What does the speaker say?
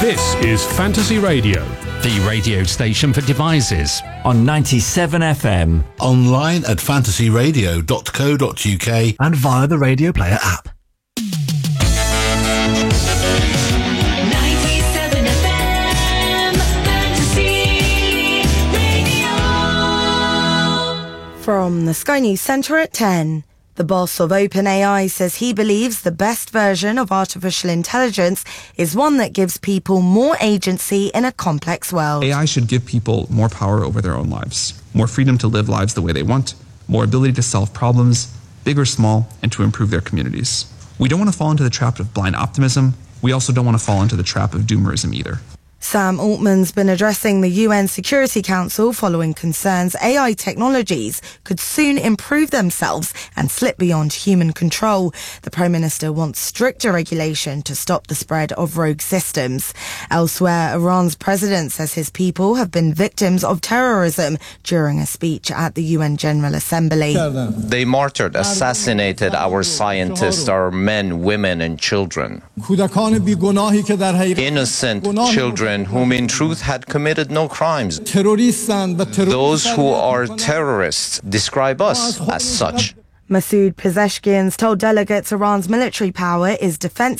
This is Fantasy Radio, the radio station for devices. On 97 FM. Online at fantasyradio.co.uk and via the Radio Player app. 97 FM Fantasy Radio. From the Sky News Centre at 10. The boss of OpenAI says he believes the best version of artificial intelligence is one that gives people more agency in a complex world. AI should give people more power over their own lives, more freedom to live lives the way they want, more ability to solve problems, big or small, and to improve their communities. We don't want to fall into the trap of blind optimism. We also don't want to fall into the trap of doomerism either. Sam Altman's been addressing the UN Security Council following concerns AI technologies could soon improve themselves and slip beyond human control. The Prime Minister wants stricter regulation to stop the spread of rogue systems. Elsewhere, Iran's president says his people have been victims of terrorism during a speech at the UN General Assembly. They martyred, assassinated our scientists, our men, women and children. Innocent children whom in truth had committed no crimes. Those who are terrorists describe us as such. Masoud Pezeshkian told delegates Iran's military power is defensive